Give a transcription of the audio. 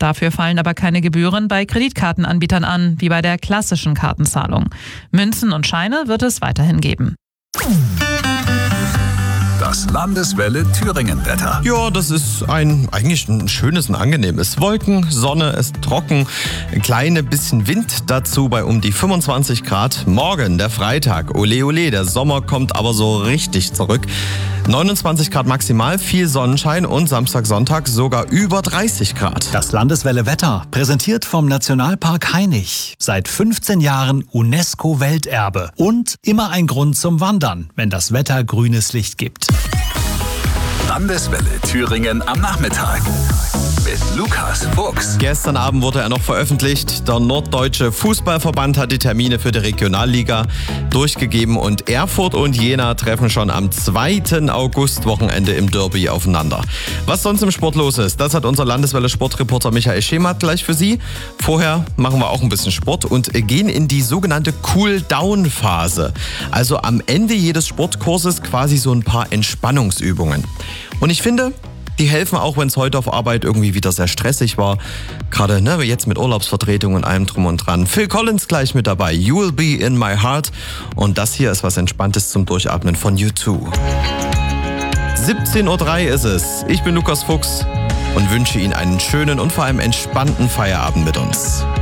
Dafür fallen aber keine Gebühren bei Kreditkartenanbietern an, wie bei der klassischen Kartenzahlung. Münzen und Scheine wird es weiterhin geben. Das Landeswelle Thüringen-Wetter. Ja, das ist eigentlich ein schönes und angenehmes. Wolken, Sonne, es ist trocken, ein kleines bisschen Wind dazu bei um die 25 Grad. Morgen, der Freitag, ole ole, der Sommer kommt aber so richtig zurück. 29 Grad maximal, viel Sonnenschein und Samstag, Sonntag sogar über 30 Grad. Das Landeswelle Wetter, präsentiert vom Nationalpark Hainich. Seit 15 Jahren UNESCO-Welterbe. Und immer ein Grund zum Wandern, wenn das Wetter grünes Licht gibt. Landeswelle Thüringen am Nachmittag. Mit Lukas Fuchs. Gestern Abend wurde er noch veröffentlicht. Der Norddeutsche Fußballverband hat die Termine für die Regionalliga durchgegeben und Erfurt und Jena treffen schon am 2. August-Wochenende im Derby aufeinander. Was sonst im Sport los ist, das hat unser Landeswelle-Sportreporter Michael Schemath gleich für Sie. Vorher machen wir auch ein bisschen Sport und gehen in die sogenannte Cool-Down-Phase. Also am Ende jedes Sportkurses quasi so ein paar Entspannungsübungen. Und ich finde, die helfen auch, wenn es heute auf Arbeit irgendwie wieder sehr stressig war. Gerade jetzt mit Urlaubsvertretung und allem drum und dran. Phil Collins gleich mit dabei. You Will Be In My Heart. Und das hier ist was Entspanntes zum Durchatmen von U2. 17:03 Uhr ist es. Ich bin Lukas Fuchs und wünsche Ihnen einen schönen und vor allem entspannten Feierabend mit uns.